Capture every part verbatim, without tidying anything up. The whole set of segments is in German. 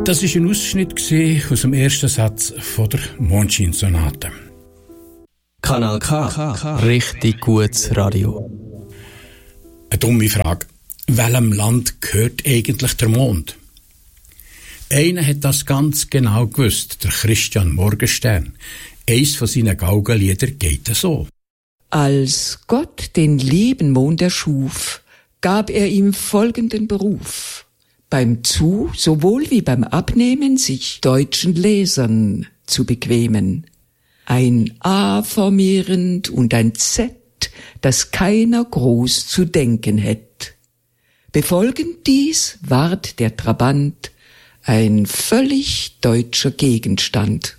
Das war ein Ausschnitt aus dem ersten Satz von der Mondscheinsonate. Kanal K. Richtig gutes Radio. Eine dumme Frage. Welchem Land gehört eigentlich der Mond? Einer hat das ganz genau gewusst, der Christian Morgenstern. Eins von seinen Gaugenliedern geht so. Als Gott den lieben Mond erschuf, gab er ihm folgenden Beruf: beim Zu- sowohl wie beim Abnehmen sich deutschen Lesern zu bequemen. Ein A formierend und ein Z, das keiner groß zu denken hätt. Befolgend dies ward der Trabant ein völlig deutscher Gegenstand.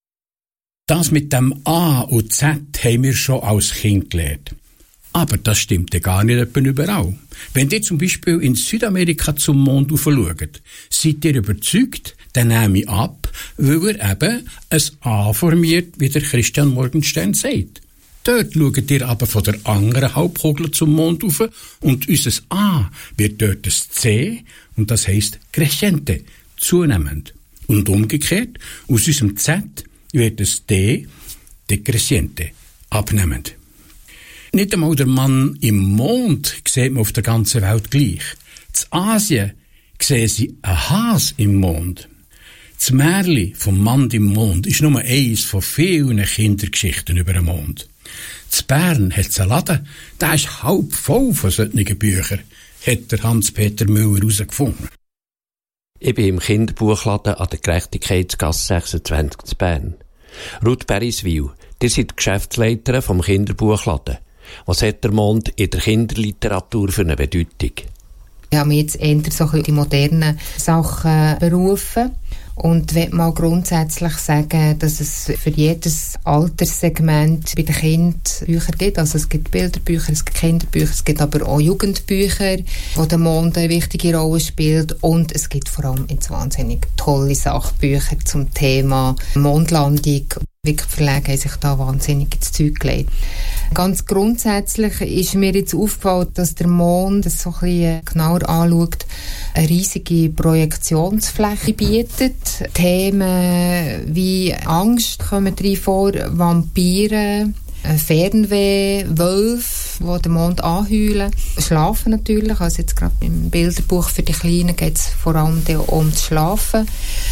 Das mit dem A und Z haben wir schon als Kind gelernt. Aber das stimmt ja gar nicht etwa überall. Wenn ihr zum Beispiel in Südamerika zum Mond schaut, seid ihr überzeugt, dann nehme ich ab, weil er eben ein A formiert, wie der Christian Morgenstern sagt. Dort schaut ihr aber von der anderen Halbkugel zum Mond rauf und unser A wird dort ein C und das heisst crescente, zunehmend. Und umgekehrt, aus unserem Z wird es D, decrescente, abnehmend. Nicht einmal der Mann im Mond sieht man auf der ganzen Welt gleich. In Asien sehen sie einen Hase im Mond. Das Märchen vom Mann im Mond ist nur eins von vielen Kindergeschichten über den Mond. In Bern hat es einen Laden, der ist halb voll von solchen Büchern, hat der Hans-Peter Müller herausgefunden. Ich bin im Kinderbuchladen an der Gerechtigkeitsgasse sechsundzwanzig zu Bern. Ruth Beriswil, ihr seid Geschäftsleiterin vom Kinderbuchladen. Was hat der Mond in der Kinderliteratur für eine Bedeutung? Ich habe mich jetzt eher so die modernen Sachen berufen und möchte mal grundsätzlich sagen, dass es für jedes Alterssegment bei den Kindern Bücher gibt. Also es gibt Bilderbücher, es gibt Kinderbücher, es gibt aber auch Jugendbücher, wo der Mond eine wichtige Rolle spielt, und es gibt vor allem jetzt wahnsinnig tolle Sachbücher zum Thema Mondlandung. Die Verlage haben sich da wahnsinnig ins Zeug gelegt. Ganz grundsätzlich ist mir jetzt aufgefallen, dass der Mond, das so ein bisschen genauer anschaut, eine riesige Projektionsfläche bietet. Themen wie Angst kommen drin vor, Vampire, Fernweh, Wölfe, die den Mond anheulen. Schlafen natürlich, also jetzt gerade im Bilderbuch für die Kleinen geht es vor allem um das Schlafen.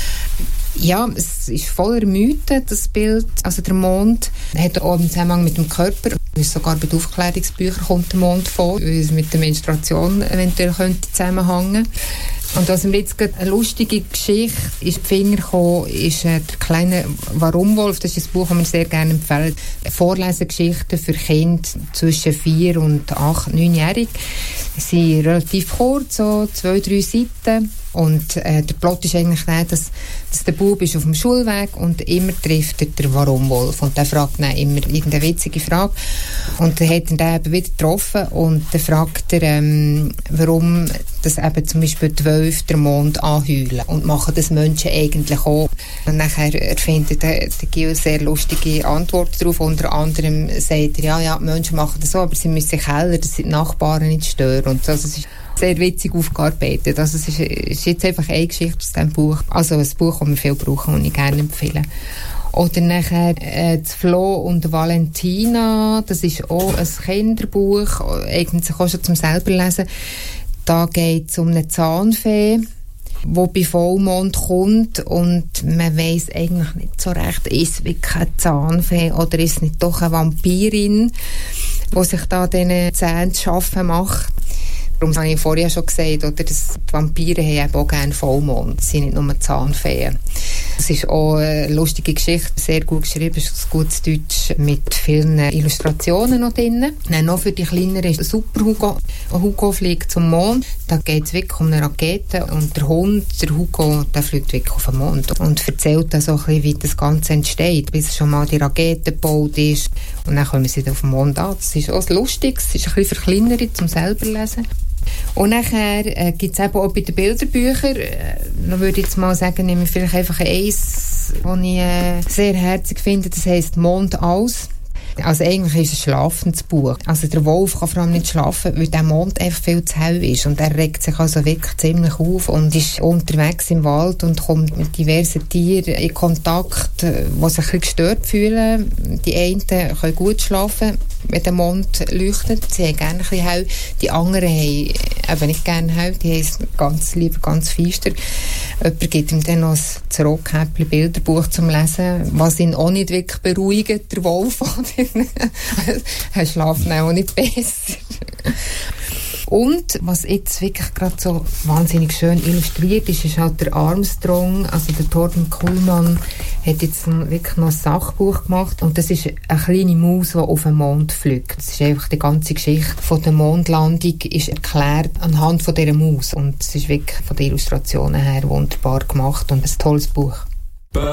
Ja, es ist voller Mythen, das Bild. Also der Mond hat auch im Zusammenhang mit dem Körper, sogar bei den Aufklärungsbüchern kommt der Mond vor, weil es mit der Menstruation eventuell könnte zusammenhängen. Und was mir jetzt gerade eine lustige Geschichte ist, die Finger gekommen, ist äh, der kleine Warumwolf. Das ist ein Buch, das wir sehr gerne empfehlen. Vorlesegeschichten für Kinder zwischen vier und acht, neunjährig. Sie sind relativ kurz, so zwei, drei Seiten. Und äh, der Plot ist eigentlich der, dass, dass der Bub ist auf dem Schulweg und immer trifft er den Warumwolf. Und der fragt dann immer irgendeine witzige Frage. Und dann hat er den eben wieder getroffen und dann fragt er, ähm, warum das eben zum Beispiel die Wölfe den Mond anheulen. Und machen das Menschen eigentlich auch. Und nachher erfindet der, der Gil sehr lustige Antworten darauf. Unter anderem sagt er, ja, ja, die Menschen machen das so, aber sie müssen sich heller, dass sie die Nachbarn nicht stören. Und das ist sehr witzig aufgearbeitet. Also es ist, ist jetzt einfach eine Geschichte aus diesem Buch. Also ein Buch, das wir viel brauchen und ich gerne empfehlen. Oder nachher äh, das Flo und Valentina, das ist auch ein Kinderbuch, eigentlich auch schon zum selber lesen. Da geht es um eine Zahnfee, die bei Vollmond kommt und man weiss eigentlich nicht so recht, ist es wirklich eine Zahnfee oder ist es nicht doch eine Vampirin, die sich da diesen Zähnen zu schaffen macht. Darum habe ich vorher schon gesagt, oder, dass die Vampire haben eben auch gerne Vollmond. Sie sind nicht nur Zahnfeen. Es ist auch eine lustige Geschichte, sehr gut geschrieben, es ist gutes Deutsch mit vielen Illustrationen noch drin. Dann noch für die Kleineren ist Super Hugo. Hugo fliegt zum Mond. Da geht es wirklich um eine Rakete und der Hund, der Hugo, der fliegt wirklich auf den Mond und erzählt dann so ein bisschen, wie das Ganze entsteht, bis schon mal die Rakete gebaut ist und dann kommen sie auf den Mond an. Das ist auch lustig, es ist ein bisschen für Kleinere zum selber lesen. Und nachher äh, gibt es eben auch bei den Bilderbüchern, äh, da würde ich jetzt mal sagen, nehme ich vielleicht einfach eins, das ich äh, sehr herzig finde, das heisst Mond aus. Also eigentlich ist es ein schlafendes Buch. Also der Wolf kann vor allem nicht schlafen, weil der Mond einfach viel zu hell ist und er regt sich also wirklich ziemlich auf und ist unterwegs im Wald und kommt mit diversen Tieren in Kontakt, die sich ein bisschen gestört fühlen. Die einen können gut schlafen, wenn der Mond leuchtet. Sie haben gerne ein bisschen hell. Die anderen haben eben nicht gerne hell. Die haben es ganz lieber ganz feister. Jemand gibt ihm dann noch ein Rotkäppli-Bilderbuch zum Lesen, was ihn auch nicht wirklich beruhigt, der Wolf. Er schlaft auch nicht besser. Und was jetzt wirklich gerade so wahnsinnig schön illustriert ist, ist halt der Armstrong, also der Torben Kuhlmann hat jetzt wirklich noch ein Sachbuch gemacht und das ist eine kleine Maus, die auf den Mond fliegt. Das ist einfach die ganze Geschichte von der Mondlandung ist erklärt anhand von dieser Maus und es ist wirklich von den Illustrationen her wunderbar gemacht und ein tolles Buch.